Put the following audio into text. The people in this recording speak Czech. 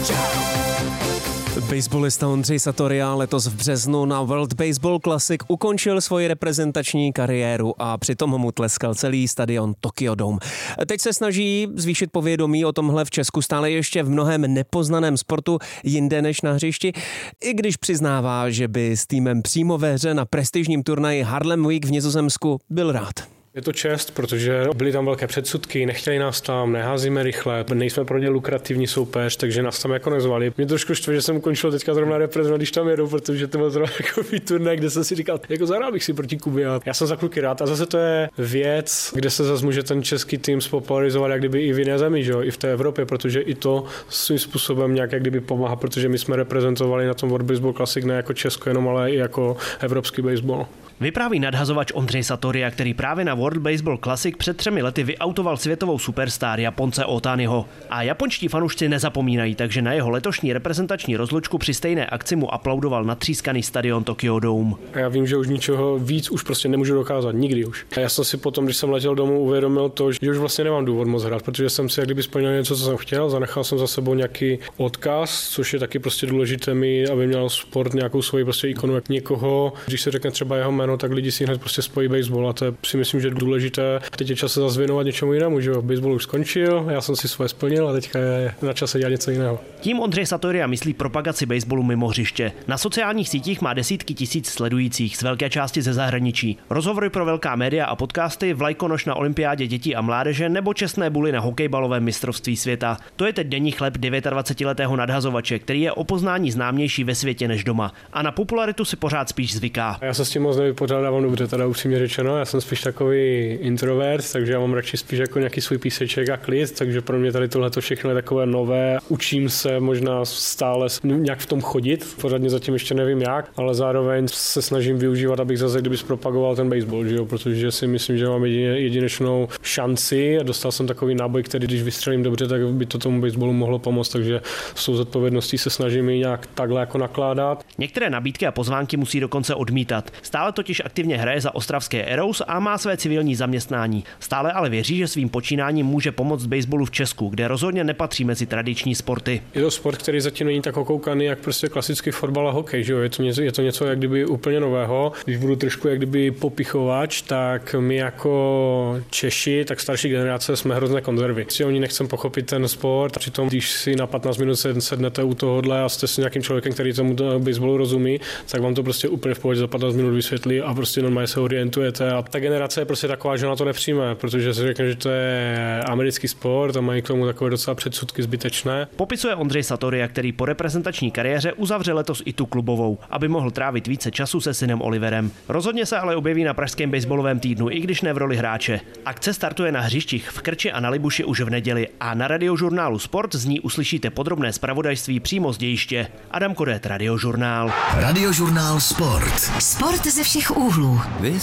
Baseballista Ondřej Sartoria letos v březnu na World Baseball Classic ukončil svoji reprezentační kariéru a přitom mu tleskal celý stadion Tokyo Dome. Teď se snaží zvýšit povědomí o tomhle v Česku stále ještě v mnohem nepoznaném sportu jinde než na hřišti, i když přiznává, že by s týmem přímo ve hře na prestižním turnaji Harlem Week v Nizozemsku byl rád. Je to čest, protože byly tam velké předsudky, nechtěli nás tam, neházíme rychle, nejsme pro ně lukrativní soupeř, takže nás tam jako nezvali. Mě trošku štve, že jsem končil teďka zrovna reprezentovat, když tam jedu, protože to byl zrovna takový turnaj, kde jsem si říkal, jako zahrál bych si proti Kubě. Já jsem za kluky rád a zase to je věc, kde se zase může ten český tým spopularizovat, jak kdyby i v jiné zemi, že jo, i v té Evropě, protože i to svým způsobem nějak jak kdyby pomáhá, protože my jsme reprezentovali na tom World Baseball Classic ne jako Česko jenom, ale i jako evropský baseball. Vypráví nadhazovač Ondřej Sartoria, který právě na World Baseball Classic před 3 lety vyautoval světovou superstar Japonce Ohtaniho. A japonští fanoušci nezapomínají, takže na jeho letošní reprezentační rozlučku při stejné akci mu aplaudoval natřískaný stadion Tokyo Dome. Já vím, že už ničeho víc už prostě nemůžu dokázat, nikdy už. A já jsem si potom, když jsem letěl domů, uvědomil to, že už vlastně nemám důvod moc hrát, protože jsem si jak kdyby splnil něco, co jsem chtěl, zanechal jsem za sebou nějaký odkaz, což je taky prostě důležité mi, aby měl sport nějakou svoji prostě ikonu, jak někoho, když se řekne třeba jeho jméno, tak lidi si hned prostě spojí baseball a to si myslím, že je důležité. Teď je čas se zase věnovat něčemu jinému, že jo. Baseball už skončil, já jsem si svoje splnil a teďka je na čase dělat něco jiného. Tím Ondřej Sartoria myslí propagaci baseballu mimo hřiště. Na sociálních sítích má desítky tisíc sledujících, z velké části ze zahraničí. Rozhovory pro velká média a podcasty, vlajkonoš na olympiádě dětí a mládeže nebo čestné buly na hokejbalovém mistrovství světa. To je teď denní chleb 29letého nadhazovače, který je o poznání známější ve světě než doma. A na popularitu si pořád spíš zvyká. Já se s tím moc nevypořádávám dobře, teda upřímně řečeno. Já jsem spíš takový introvert, takže já mám radši spíš jako nějaký svůj píseček a klid, takže pro mě tady tohle všechno je takové nové. Učím se možná stále nějak v tom chodit, pořádně zatím ještě nevím jak, ale zároveň se snažím využívat, abych zase kdyby zpropagoval ten baseball, že jo? Protože si myslím, že mám jedinečnou šanci a dostal jsem takový náboj, který když vystřelím dobře, tak by to tomu baseballu mohlo pomoct, takže s tou zodpovědností se snažím i nějak takhle jako nakládat. Některé nabídky a pozvánky musí dokonce odmítat. Stále totiž aktivně hraje za ostravské Arrows a má své civilní zaměstnání. Stále ale věří, že svým počínáním může pomoct baseballu v Česku, kde rozhodně nepatří mezi tradiční sporty. Je to sport, který zatím není tak okoukaný, jak prostě klasický fotbal a hokej, že jo? Je to něco jak kdyby úplně nového. Když budu trošku jak kdyby popichovač, tak my jako Češi, tak starší generace jsme hrozné konzervy. Si oni nechcem pochopit ten sport, přitom když si na 15 minut sednete u tohohle a jste si nějakým člověkem, který tomu baseballu rozumí, tak vám to prostě úplně v pohodě za 15 minut vysvětlí a prostě normálně se orientujete a ta generace je prostě taková, že na to nepřijme, protože si řekne, že to je americký sport a mají k tomu takové docela předsudky zbytečné. Popisuje Ondřej Sartoria, který po reprezentační kariéře uzavře letos i tu klubovou, aby mohl trávit více času se synem Oliverem. Rozhodně se ale objeví na pražském baseballovém týdnu, i když ne v roli hráče. Akce startuje na hřištích v Krči a na Libuši už v neděli a na Radiožurnálu Sport z ní uslyšíte podrobné zpravodajství přímo z dějiště. Adam Kodet, Radiožurnál. Radiožurnál Sport. Sport ze všech úhlů.